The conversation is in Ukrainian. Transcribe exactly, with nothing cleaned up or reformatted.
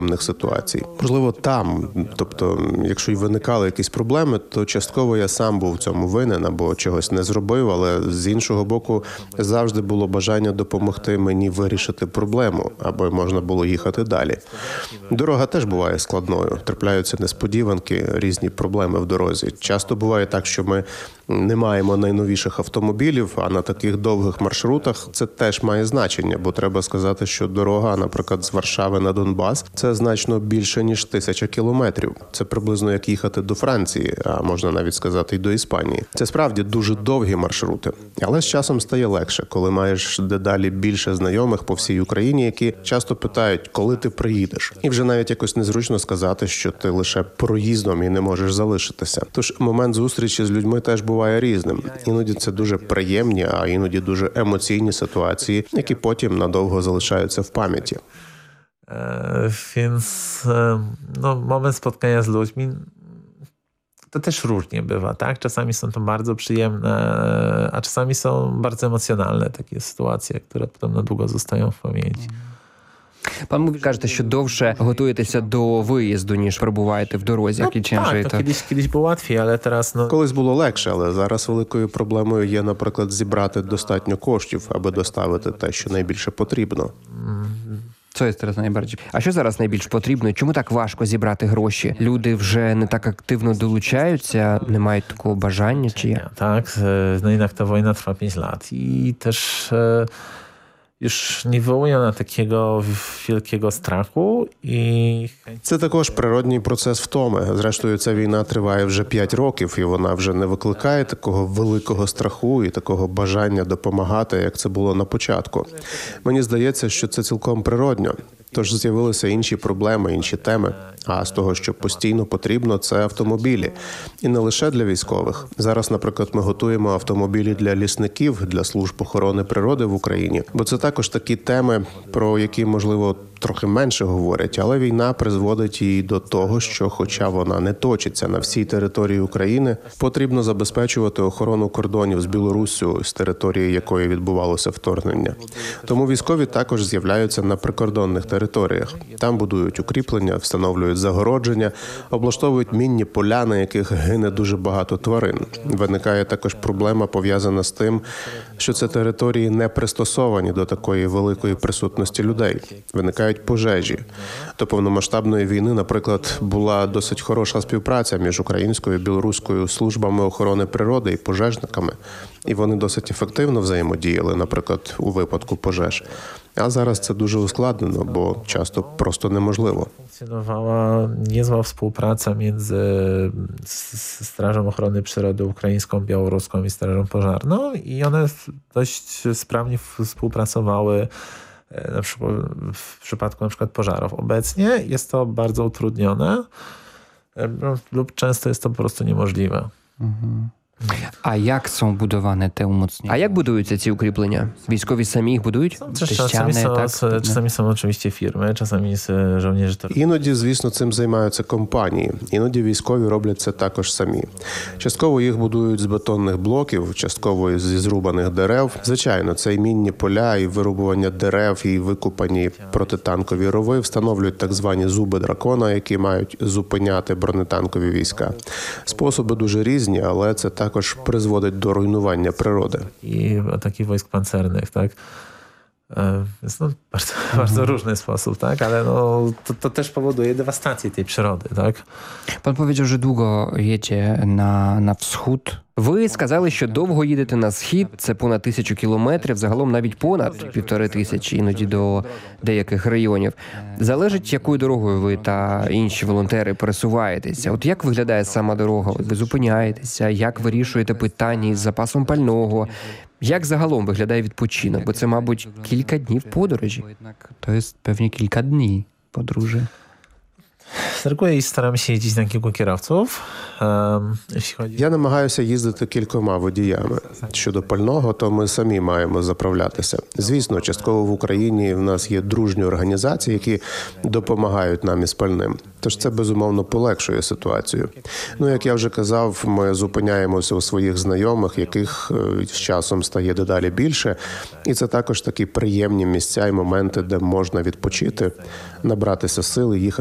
ситуацій. Можливо, там, тобто, якщо й виникали якісь проблеми, то частково я сам був в цьому винен або чогось не зробив, але з іншого боку, завжди було бажання допомогти мені вирішити проблему, аби можна було їхати далі. Дорога теж буває складною, трапляються несподіванки, різні проблеми в дорозі. Часто буває так, що ми не маємо найновіших автомобілів, а на таких довгих маршрутах це теж має значення, бо треба сказати, що дорога, наприклад, з Варшави на Донбас – це значно більше, ніж тисяча кілометрів. Це приблизно як їхати до Франції, а можна навіть сказати й до Іспанії. Це справді дуже довгі маршрути. Але з часом стає легше, коли маєш дедалі більше знайомих по всій Україні, які часто питають, коли ти приїдеш. І вже навіть якось незручно сказати, що ти лише проїздом і не можеш залишитися. Тож момент зустрічі з людьми теж буває різним. Іноді це дуже приємні, а іноді дуже емоційні ситуації, які потім надовго залишаються в пам'яті. Więc no, moment spotkania z ludźmi to też różnie bywa, tak? Czasami są to bardzo przyjemne, a czasami są bardzo emocjonalne takie sytuacje, które potem na długo zostają w pamięci. Пан Мові, кажете, що довше готуєтеся до виїзду, ніж перебуваєте в дорозі, як і чим tak, живете. to kiedyś, kiedyś było łatwiej, ale teraz no... Колись було легше, але зараз великою проблемою є, наприклад, зібрати достатньо коштів, аби доставити те, що найбільше потрібно. Це є зараз найбільше. А що зараз найбільш потрібно? І чому так важко зібрати гроші? Люди вже не так активно долучаються, не мають такого бажання, чи як? Tak, no jednak ta wojna trwa pięć lat i też e, już nie wywołuje ona takiego wielkiego strachu i... Це також природній процес втоми. Зрештою, ця війна триває вже п'ять років, і вона вже не викликає такого великого страху і такого бажання допомагати, як це було на початку. Мені здається, що це цілком природньо. Тож з'явилися інші проблеми, інші теми. А з того, що постійно потрібно, це автомобілі. І не лише для військових. Зараз, наприклад, ми готуємо автомобілі для лісників, для служб охорони природи в Україні. Бо це також такі теми, про які, можливо, трохи менше говорять, але війна призводить і до того, що, хоча вона не точиться на всій території України, потрібно забезпечувати охорону кордонів з Білоруссю, з території якої відбувалося вторгнення. Тому військові також з'являються на прикордонних територіях. Там будують укріплення, встановлюють загородження, облаштовують мінні поля, на яких гине дуже багато тварин. Виникає також проблема, пов'язана з тим, що це території не пристосовані до такої великої присутності людей. Виникають пожежі. До повномасштабної війни, наприклад, була досить хороша співпраця між українською і білоруською службами охорони природи і пожежниками. І вони досить ефективно взаємодіяли, наприклад, у випадку пожеж. А зараз це дуже ускладнено, бо часто просто неможливо. Funkcjonowała niezła współpraca między Strażą Ochrony Przyrody ukraińską, białoruską i Strażą Pożarną i one dość sprawnie współpracowały na przykład w przypadku na przykład pożarów. Obecnie jest to bardzo utrudnione lub często jest to po prostu niemożliwe. Mhm. А як są budowane te umocnienia? А як будуються ці укріплення? Військові самі їх будують? Czasami są, так? czasami są oczywiście firmy, czasami żołnierze to... Іноді, звісно, цим займаються компанії. Іноді військові роблять це також самі. Частково їх будують з бетонних блоків, частково зі зрубаних дерев. Звичайно, це і мінні поля, і вирубування дерев, і викопані протитанкові рови встановлюють так звані зуби дракона, які мають зупиняти бронетанкові війська. Способи дуже різні, але це так також призводить до руйнування природи. I ataki wojsk pancernych, tak? Jest no bardzo, bardzo różny sposób, tak? Ale no, to, to też powoduje dewastację tej przyrody, tak? Пан powiedział, że długo jedzie na, na wschód. Ви сказали, що довго їдете на схід, це понад тисячу кілометрів, загалом навіть понад півтори тисячі, іноді до деяких районів. Залежить, якою дорогою ви та інші волонтери пересуваєтеся. От як виглядає сама дорога? От ви зупиняєтеся, як вирішуєте питання із запасом пального? Як загалом виглядає відпочинок? Бо це, мабуть, кілька днів подорожі. То є, певні, кілька днів подорожі. Z reguły staram się jeździć na kilku kierowców. Em, Jeśli chodzi Я намагаюся їздити кількома водіями. Щодо пального, то ми самі маємо заправлятися. Звісно, частково в Україні в нас є дружні організації, які допомагають нам із пальним. Тож це, безумовно, полегшує ситуацію. Ну, як я вже казав, ми зупиняємося у своїх знайомих, яких е, з часом стає дедалі більше. І це також такі приємні місця і моменти, де можна відпочити, набратися сили, їхати